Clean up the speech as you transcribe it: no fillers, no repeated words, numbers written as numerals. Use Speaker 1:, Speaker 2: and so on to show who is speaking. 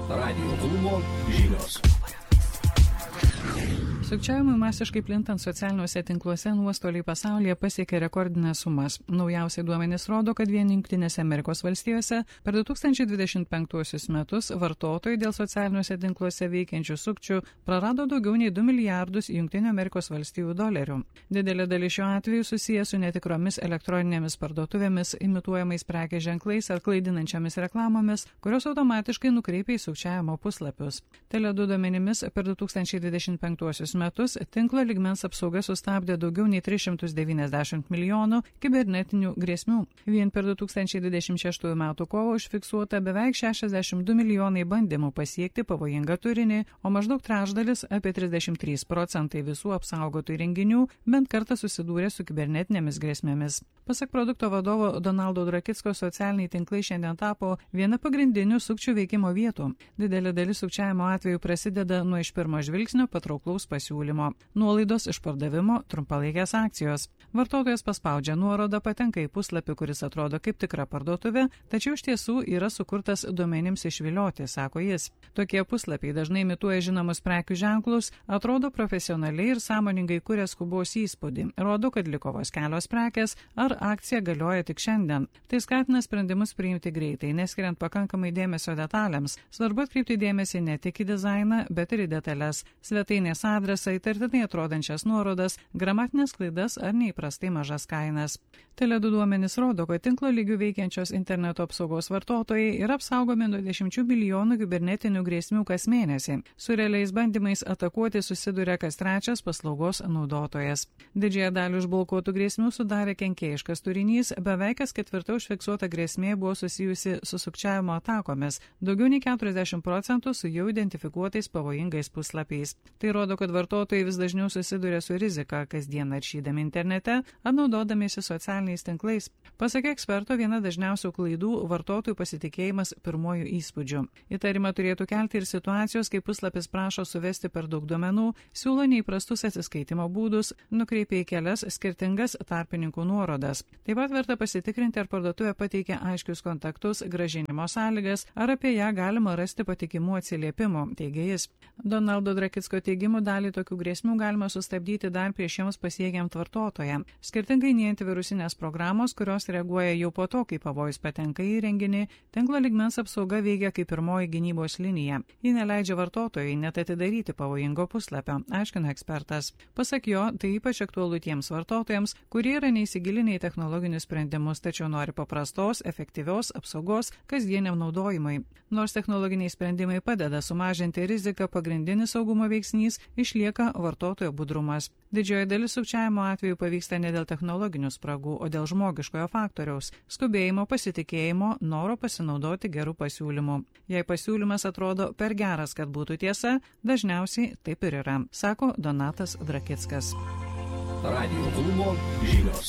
Speaker 1: Radijo klubo žinios.
Speaker 2: Sukčiavimui masiškai plintant socialiniuose tinkluose nuostoliai pasaulyje pasiekė rekordinės sumas. Naujausi duomenys rodo, kad vien Jungtinėse Amerikos valstijose per 2025 metus vartotojai dėl socialiniuose tinkluose veikiančių sukčių prarado daugiau nei 2 milijardus Jungtinių Amerikos valstijų dolerių. Didelė dalis šiuo atveju susijęs su netikromis elektroninėmis parduotuvėmis, imituojamais prekės ženklais ar klaidinančiamis reklamomis, kurios automatiškai nukreipia į sukčiavimo puslapius. Tele2 duomenimis per 2025 metus tinklo lygmens apsauga sustabdė daugiau nei 390 milijonų kibernetinių grėsmių. Vien per 2026 metų kovą užfiksuota beveik 62 milijonai bandymų pasiekti pavojingą turinį, o maždaug trečdalis, apie 33% visų apsaugotų įrenginių, bent kartą susidūrė su kibernetinėmis grėsmėmis. Pasak produkto vadovo Donaldo Drakicko, socialiniai tinklai šiandien tapo viena pagrindinių sukčių veikimo vietų. Didelė dalis sukčiavimo atveju prasideda nuo iš pirmo žvilgsnio patrauklaus pasiūlymo, nuolaidos išpardavimo, trumpalaikės akcijos. Vartotojas paspaudžia nuorodą, patenka į puslapį, kuris atrodo kaip tikra parduotuvė, tačiau iš tiesų yra sukurtas duomenims išvilioti, sako jis. Tokie puslapiai dažnai imituoja žinomus prekių ženklus, atrodo profesionaliai ir sąmoningai kuria skubos įspūdį, rodo, kad liko vos kelios prekės ar akcija galioja tik šiandien. Tai skatina sprendimus priimti greitai, neskiriant pakankamai dėmesio detalėms. Svarbu atkreipti dėmesį ne tik į dizainą, bet ir į detalės, svetainės adresą, įtartinai atrodančias nuorodas, gramatinės klaidas ar neįprastai mažas kainas. Tele2 duomenys rodo, kad tinklo lygių veikiančios interneto apsaugos vartotojai yra apsaugomi nuo 10 milijonų kibernetinių grėsmių kas mėnesį. Su realiais bandymais atakuoti susiduria kas trečias paslaugos naudotojas. Didžiąją dalį užblokuotų grėsmių sudarė kenkėjiškas turinys, beveik kas ketvirta užfiksuota grėsmė buvo susijusi su sukčiavimo atakomis, daugiau nei 40% su jau identifikuotais pavojingais puslapiais. Tai rodo, kad vartotojai vis dažniau susiduria su rizika, kasdien naršydami internete ar naudodamiesi socialiniais tinklais. Pasak eksperto, viena dažniausių klaidų - vartotojų pasitikėjimas pirmojų įspūdžių. Įtarimą turėtų kelti ir situacijos, kai puslapis prašo suvesti per daug duomenų, siūlo neįprastus atsiskaitimo būdus, nukreipia į kelias skirtingas tarpininkų nuorodas. Taip pat verta pasitikrinti, ar parduotuvė pateikia aiškius kontaktus, grąžinimo sąlygas, ar apie ją galima rasti patikimų atsiliepimų, teigia jis. Donaldo Drakicko teigimu, dalį tokių grėsmių galima sustabdyti dar prieš jiems pasiekiant vartotoją. Skirtingai nei antivirusinės programos, kurios reaguoja jau po to, kai pavojus patenka į įrenginį, tinklo lygmens apsauga veikia kaip pirmoji gynybos linija. Ji neleidžia vartotojai net atidaryti pavojingo puslapio, aiškina ekspertas. Pasak jo, tai ypač aktualu tiems vartotojams, kurie yra neįsigilinę į technologinius sprendimus, tačiau nori paprastos, efektyvios apsaugos kasdieniam naudojimui. Nors technologiniai sprendimai padeda sumažinti riziką, pagrindinis saugumo veiksnys išlieka vartotojo budrumas. Didžioji dalis sukčiavimo atveju pavyksta ne dėl technologinių spragų, o dėl žmogiškojo faktoriaus - skubėjimo, pasitikėjimo, noro pasinaudoti gerų pasiūlymų. Jei pasiūlymas atrodo per geras, kad būtų tiesa, dažniausiai taip ir yra, sako Donatas Drakickas.
Speaker 1: Radijo klubo žinios.